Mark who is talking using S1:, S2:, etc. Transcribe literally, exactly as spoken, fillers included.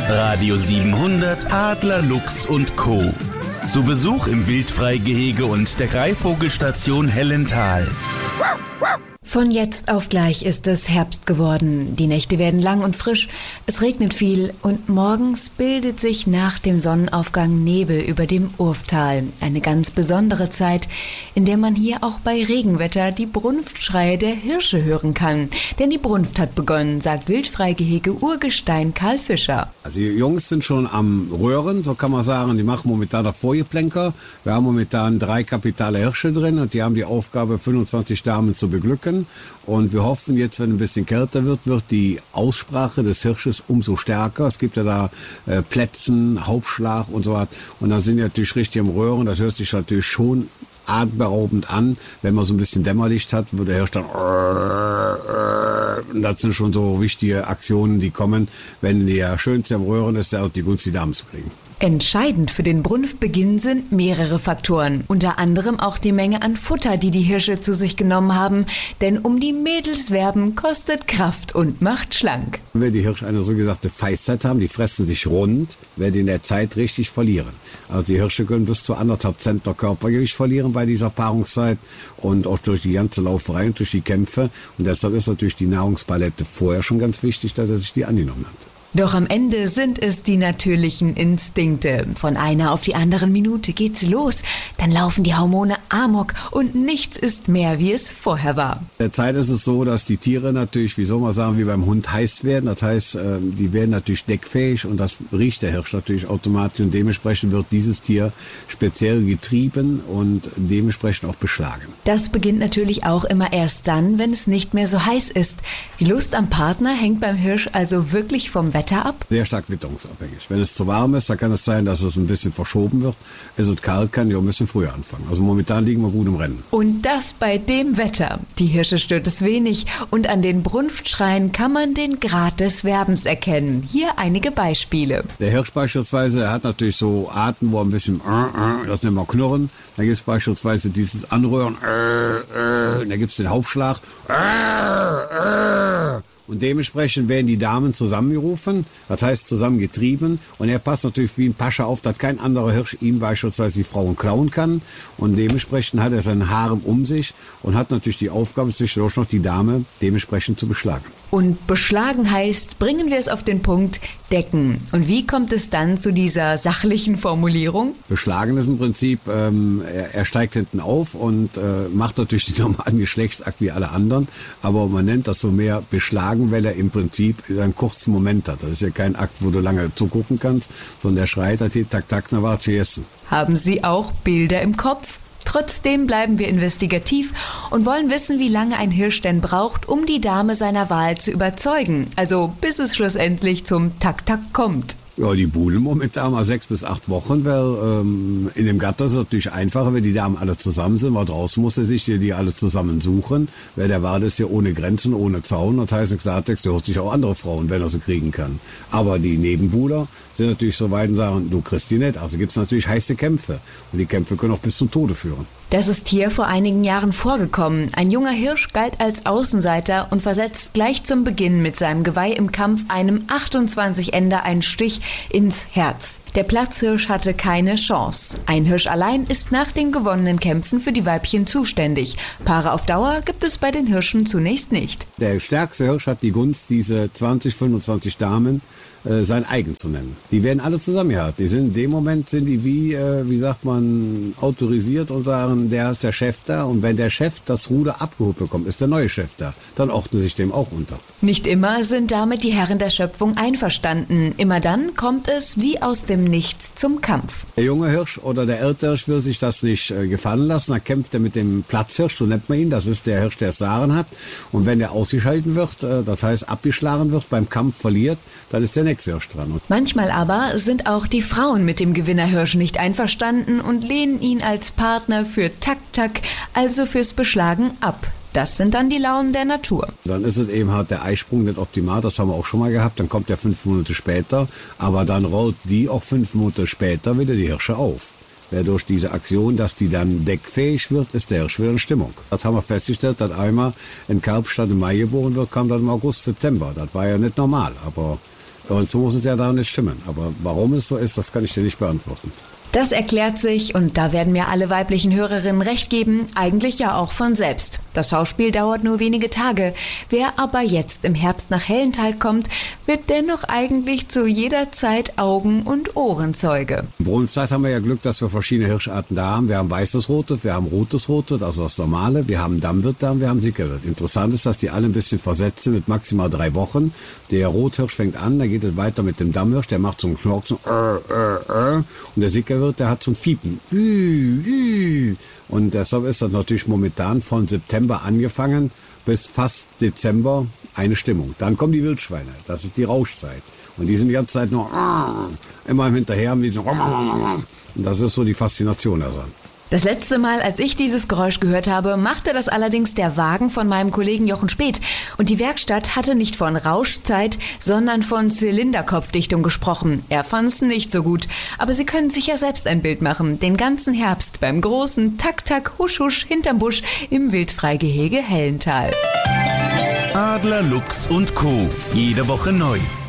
S1: Radio siebenhundert, Adler, Luchs und Co. Zu Besuch im Wildfreigehege und der Greifvogelstation Hellental.
S2: Von jetzt auf gleich ist es Herbst geworden. Die Nächte werden lang und frisch, es regnet viel und morgens bildet sich nach dem Sonnenaufgang Nebel über dem Urftal. Eine ganz besondere Zeit, in der man hier auch bei Regenwetter die Brunftschreie der Hirsche hören kann. Denn die Brunft hat begonnen, sagt Wildfreigehege-Urgestein Karl Fischer.
S3: Also die Jungs sind schon am Röhren, so kann man sagen. Die machen momentan noch Vorgeplänker. Wir haben momentan drei kapitale Hirsche drin und die haben die Aufgabe, fünfundzwanzig Damen zu beglücken. Und wir hoffen jetzt, wenn ein bisschen kälter wird, wird die Aussprache des Hirsches umso stärker. Es gibt ja da äh, Plätzen, Hauptschlag und so weiter. Und dann sind die natürlich richtig am Röhren. Das hört sich natürlich schon atemberaubend an. Wenn man so ein bisschen Dämmerlicht hat, wird der Hirsch dann... Und das sind schon so wichtige Aktionen, die kommen, wenn der Schönste am Röhren ist, der auch die Gunst, die Damen zu kriegen.
S2: Entscheidend für den Brunftbeginn sind mehrere Faktoren. Unter anderem auch die Menge an Futter, die die Hirsche zu sich genommen haben. Denn um die Mädels werben, kostet Kraft und macht schlank.
S3: Wenn die Hirsche eine so gesagte Feistzeit haben, die fressen sich rund, werden die in der Zeit richtig verlieren. Also die Hirsche können bis zu anderthalb Zentner Körpergewicht verlieren bei dieser Paarungszeit und auch durch die ganze Lauferei und durch die Kämpfe. Und deshalb ist natürlich die Nahrungspalette vorher schon ganz wichtig, dass er sich die angenommen hat.
S2: Doch am Ende sind es die natürlichen Instinkte. Von einer auf die anderen Minute geht's los. Dann laufen die Hormone amok und nichts ist mehr, wie es vorher war.
S3: Derzeit ist es so, dass die Tiere natürlich, wie soll man sagen, wie beim Hund heiß werden. Das heißt, die werden natürlich deckfähig und das riecht der Hirsch natürlich automatisch. Und dementsprechend wird dieses Tier speziell getrieben und dementsprechend auch beschlagen.
S2: Das beginnt natürlich auch immer erst dann, wenn es nicht mehr so heiß ist. Die Lust am Partner hängt beim Hirsch also wirklich vom Wetter ab?
S3: Sehr stark witterungsabhängig. Wenn es zu warm ist, dann kann es sein, dass es ein bisschen verschoben wird. Ist es kalt, kann die auch ein bisschen früher anfangen. Also momentan liegen wir gut im Rennen.
S2: Und das bei dem Wetter. Die Hirsche stört es wenig und an den Brunftschreien kann man den Grad des Werbens erkennen. Hier einige Beispiele.
S3: Der Hirsch beispielsweise, er hat natürlich so Arten, wo er ein bisschen, das nennt man Knurren. Dann gibt es beispielsweise dieses Anröhren, und dann gibt es den Hauptschlag. Und dementsprechend werden die Damen zusammengerufen, das heißt zusammengetrieben. Und er passt natürlich wie ein Pascha auf, dass kein anderer Hirsch ihm beispielsweise die Frauen klauen kann. Und dementsprechend hat er seinen Harem um sich und hat natürlich die Aufgabe, zwischendurch noch die Dame dementsprechend zu beschlagen.
S2: Und beschlagen heißt, bringen wir es auf den Punkt, decken. Und wie kommt es dann zu dieser sachlichen Formulierung?
S3: Beschlagen ist im Prinzip, ähm, er, er steigt hinten auf und äh, macht natürlich den normalen Geschlechtsakt wie alle anderen. Aber man nennt das so mehr beschlagen, weil er im Prinzip einen kurzen Moment hat. Das ist ja kein Akt, wo du lange zugucken kannst, sondern er schreit, hat hier, tak, tak, na, warte, essen.
S2: Haben Sie auch Bilder im Kopf? Trotzdem bleiben wir investigativ und wollen wissen, wie lange ein Hirsch denn braucht, um die Dame seiner Wahl zu überzeugen. Also bis es schlussendlich zum Tak-Tak kommt.
S3: Ja, die buhlen momentan mal sechs bis acht Wochen, weil ähm, in dem Gatter ist es natürlich einfacher, wenn die Damen alle zusammen sind, weil draußen muss er sich die, die alle zusammen suchen, weil der Wald ist ja ohne Grenzen, ohne Zaun, das heißt im Klartext, der holt sich auch andere Frauen, wenn er sie kriegen kann. Aber die Nebenbuhler sind natürlich so weit und sagen, du kriegst die nicht, also gibt's natürlich heiße Kämpfe und die Kämpfe können auch bis zum Tode führen.
S2: Das ist hier vor einigen Jahren vorgekommen. Ein junger Hirsch galt als Außenseiter und versetzt gleich zum Beginn mit seinem Geweih im Kampf einem achtundzwanzig Ender einen Stich ins Herz. Der Platzhirsch hatte keine Chance. Ein Hirsch allein ist nach den gewonnenen Kämpfen für die Weibchen zuständig. Paare auf Dauer gibt es bei den Hirschen zunächst nicht.
S3: Der stärkste Hirsch hat die Gunst, diese zwanzig, fünfundzwanzig Damen äh, sein eigen zu nennen. Die werden alle zusammengehalten. Die sind in dem Moment sind die wie, äh, wie sagt man, autorisiert und sagen, der ist der Chef da. Und wenn der Chef das Ruder abgeholt bekommt, ist der neue Chef da. Dann ordnet sich dem auch unter.
S2: Nicht immer sind damit die Herren der Schöpfung einverstanden. Immer dann kommt es wie aus dem Nichts zum Kampf.
S3: Der junge Hirsch oder der ältere Hirsch will sich das nicht äh, gefallen lassen. Dann kämpft er mit dem Platzhirsch, so nennt man ihn. Das ist der Hirsch, der Saren hat. Und wenn er ausgeschalten wird, äh, das heißt abgeschlagen wird, beim Kampf verliert, dann ist der nächste Hirsch dran. Und
S2: manchmal aber sind auch die Frauen mit dem Gewinnerhirsch nicht einverstanden und lehnen ihn als Partner für Tak-Tak, also fürs Beschlagen, ab. Das sind dann die Launen der Natur.
S3: Dann ist es eben halt der Eisprung nicht optimal, das haben wir auch schon mal gehabt, dann kommt der fünf Monate später, aber dann rollt die auch fünf Monate später wieder die Hirsche auf. Weil durch diese Aktion, dass die dann deckfähig wird, ist der Hirsch wieder in Stimmung. Das haben wir festgestellt, dass einmal ein Kalb statt im Mai geboren wird, kam dann im August, September. Das war ja nicht normal, aber Und so muss es ja da nicht stimmen. Aber warum es so ist, das kann ich dir nicht beantworten.
S2: Das erklärt sich, und da werden mir alle weiblichen Hörerinnen recht geben, eigentlich ja auch von selbst. Das Schauspiel dauert nur wenige Tage. Wer aber jetzt im Herbst nach Hellenthal kommt, wird dennoch eigentlich zu jeder Zeit Augen- und Ohrenzeuge.
S3: In Brunftzeit haben wir ja Glück, dass wir verschiedene Hirscharten da haben. Wir haben weißes Rotwild, wir haben rotes Rotwild, also das normale. Wir haben Dammwild da und wir haben Sickerwild. Interessant ist, dass die alle ein bisschen versetzt sind mit maximal drei Wochen. Der Rothirsch fängt an, dann geht es weiter mit dem Dammhirsch. Der macht so einen Knorken, so, äh, äh, äh. Und der Sickerwild, der hat so ein Fiepen. Und deshalb ist das natürlich momentan von September angefangen bis fast Dezember eine Stimmung. Dann kommen die Wildschweine, das ist die Rauschzeit. Und die sind die ganze Zeit nur immer hinterher. Und das ist so die Faszination daran.
S2: Das letzte Mal, als ich dieses Geräusch gehört habe, machte das allerdings der Wagen von meinem Kollegen Jochen Speth. Und die Werkstatt hatte nicht von Rauschzeit, sondern von Zylinderkopfdichtung gesprochen. Er fand es nicht so gut. Aber Sie können sich ja selbst ein Bild machen. Den ganzen Herbst beim großen Tak-Tak-Husch-Husch hinterm Busch im Wildfreigehege Hellenthal.
S1: Adler, Luchs und Co. Jede Woche neu.